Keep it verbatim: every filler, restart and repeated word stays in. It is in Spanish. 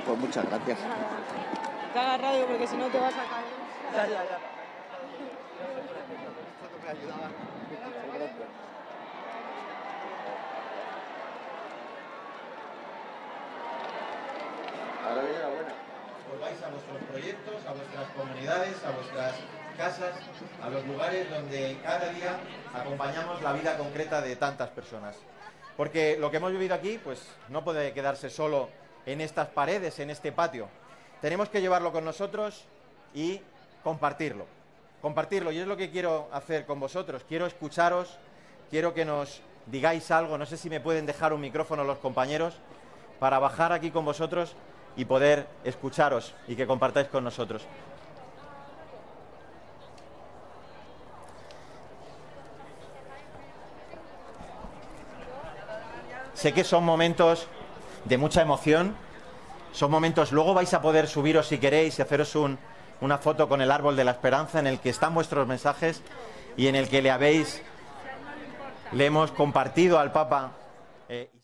Pues muchas gracias. Te hagas radio porque si no te vas a caer. Ya, ya, ya. Ahora viene la buena. Volváis a vuestros proyectos, a vuestras comunidades, a vuestras casas, a los lugares donde cada día acompañamos la vida concreta de tantas personas. Porque lo que hemos vivido aquí, pues no puede quedarse solo en estas paredes, en este patio. Tenemos que llevarlo con nosotros y compartirlo. Compartirlo, y es lo que quiero hacer con vosotros. Quiero escucharos, quiero que nos digáis algo. No sé si me pueden dejar un micrófono los compañeros para bajar aquí con vosotros y poder escucharos y que compartáis con nosotros. Sé que son momentos de mucha emoción, son momentos, luego vais a poder subiros si queréis y haceros un, una foto con el árbol de la esperanza en el que están vuestros mensajes y en el que le habéis, le hemos compartido al Papa. Eh,